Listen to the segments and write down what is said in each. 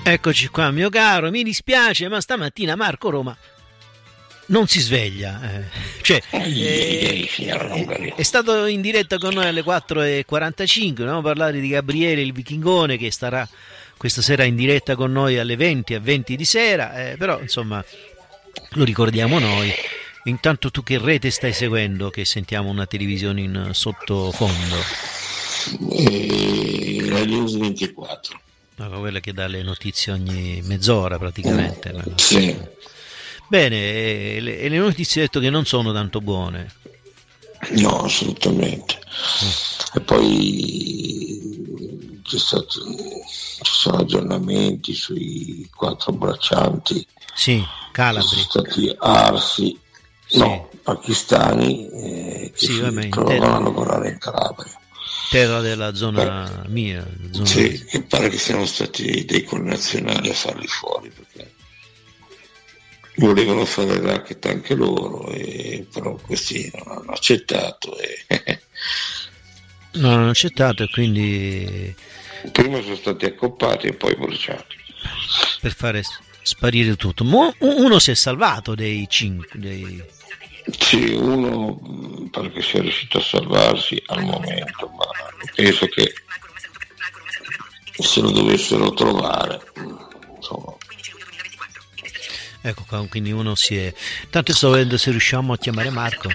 Eccoci qua, mio caro, mi dispiace, ma stamattina Marco Roma non si sveglia. È stato in diretta con noi alle 4:45, dobbiamo parlare di Gabriele il Vichingone, che starà questa sera in diretta con noi alle 20 di sera, però insomma lo ricordiamo noi. Intanto tu che rete stai seguendo, che sentiamo una televisione in sottofondo? La News 24. Quella che dà le notizie ogni mezz'ora praticamente. Sì. Bene, le notizie detto che non sono tanto buone. No, assolutamente. E poi ci sono aggiornamenti sui 4 braccianti. Sì, calabri. Sono stati arsi, sì. No, pakistani che si trovano a lavorare in Calabria. Terra della zona mia. Sì, che pare che siano stati dei connazionali a farli fuori, perché volevano fare racket anche loro, però questi non hanno accettato. Non hanno accettato, e quindi prima sono stati accoppati e poi bruciati. Per fare sparire tutto. Uno si è salvato dei 5. Sì, uno pare che sia riuscito a salvarsi al momento, ma penso che se lo dovessero trovare, insomma. Ecco qua, quindi uno si è. Tanto sto vedendo se riusciamo a chiamare Marco.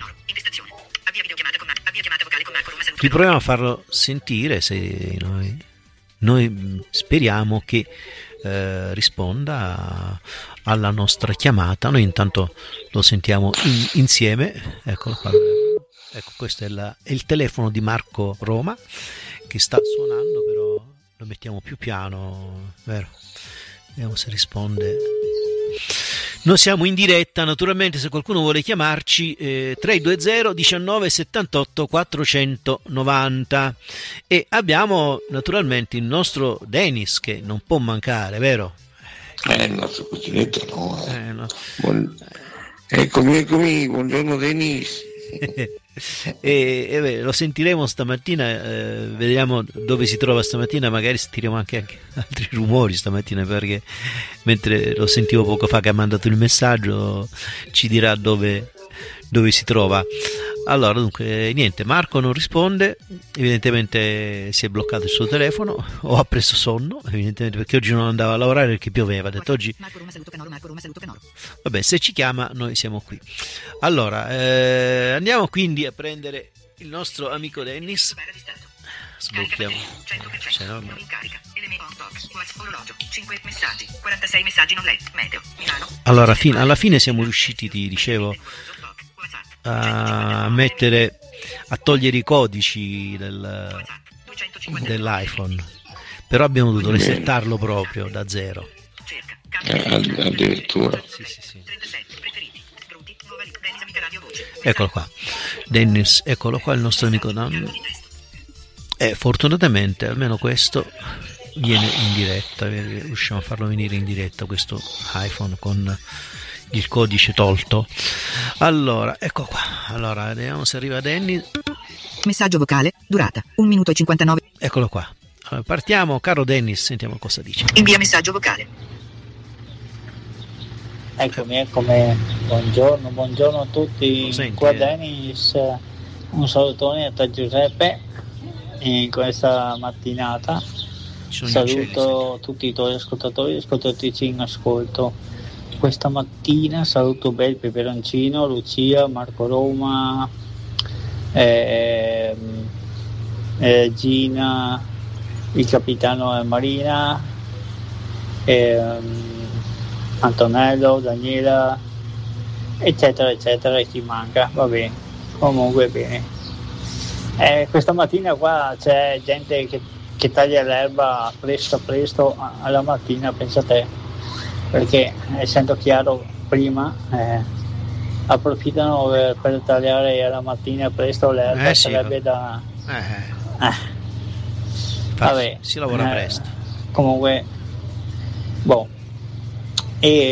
Riproviamo a farlo sentire, se noi speriamo che risponda alla nostra chiamata. Noi intanto lo sentiamo insieme. Eccolo qua. Ecco, questo è il telefono di Marco Roma che sta suonando, però lo mettiamo più piano, vero? Vediamo se risponde. Noi siamo in diretta, naturalmente, se qualcuno vuole chiamarci 320 19 78 490, e abbiamo naturalmente il nostro Dennis che non può mancare, vero? Il nostro cuginetto no. Eccomi, buongiorno Dennis. Lo sentiremo stamattina, vediamo dove si trova stamattina, magari sentiremo anche altri rumori stamattina, perché mentre lo sentivo poco fa che ha mandato il messaggio ci dirà dove si trova. Allora, dunque, niente, Marco non risponde, evidentemente si è bloccato il suo telefono o ha preso sonno, evidentemente, perché oggi non andava a lavorare perché pioveva. Ha detto oggi vabbè, se ci chiama noi siamo qui. Allora, andiamo quindi a prendere il nostro amico Dennis. Sblocchiamo. Allora, alla fine siamo riusciti, ti dicevo, a togliere i codici dell'iPhone, però abbiamo dovuto resettarlo proprio da zero. Addirittura. Sì. Eccolo qua, Dennis, eccolo qua il nostro amico Dan. Fortunatamente almeno questo viene in diretta, riusciamo a farlo venire in diretta, questo iPhone con il codice tolto. Allora, ecco qua. Allora, vediamo se arriva Dennis. Messaggio vocale, durata 1 minuto e 59. Eccolo qua. Allora, partiamo, caro Dennis, sentiamo cosa dice. Invia messaggio vocale. Eccomi. Buongiorno a tutti. Qua Dennis, un salutone a Giuseppe in questa mattinata. Saluto tutti i tuoi ascoltatori e ascoltatrici in ascolto. Questa mattina saluto Bel Peperoncino, Lucia, Marco Roma, Gina, il capitano Marina, Antonello, Daniela, eccetera, e chi manca, va bene, comunque bene. Questa mattina qua c'è gente che taglia l'erba presto alla mattina, pensa te, perché essendo chiaro prima approfittano per tagliare alla mattina presto l'erba, sarebbe da vabbè, si lavora presto comunque e